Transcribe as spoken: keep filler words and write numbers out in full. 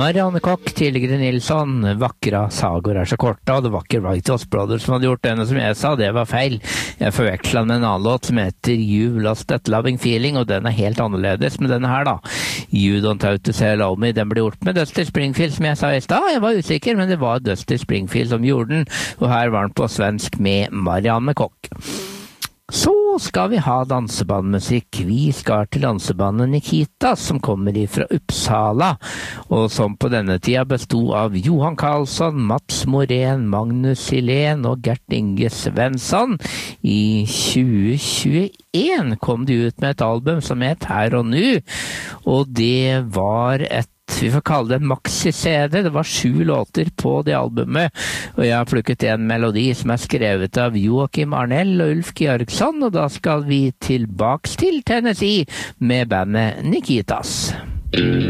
Marianne Koch, tidligere Nilsson, vakre sager er så korte, og det var ikke Wright Brothers som hadde gjort denne som jeg sa, det var feil. Jeg forvekslet med en annen låt som heter You Lost That Loving Feeling, og den er helt annerledes med denne her da. You Don't Have To Say Love Me, den ble gjort med Dusty Springfield, som jeg sa i stad. Jeg var usikker, men det var Dusty Springfield som gjorde den, og her var den på svensk med Marianne Koch. Så skal vi ha dansebandmusikk. Vi skal til dansebandet Nikitas, som kommer fra Uppsala, og som på denne tida bestod av Johan Karlsson, Mats Morén, Magnus Silén og Gert Inge Svensson. I tjue tjueen kom de ut med et album som het Her og Nu, og det var et vi får kalle det en maxi-C D. Det var sju låter på det albumet, og jeg har plukket en melodi som er skrevet av Joakim Arnell og Ulf Georgsson, og da skal vi tilbaks til Tennessee med bandet Nikitas.